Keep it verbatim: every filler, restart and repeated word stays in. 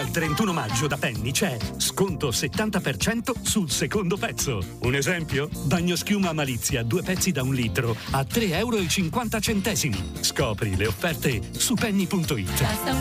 Al trentuno maggio da Penny c'è sconto settanta per cento sul secondo pezzo. Un esempio? Bagnoschiuma Malizia, due pezzi da un litro a tre euro e cinquanta centesimi. Scopri le offerte su penny punto it.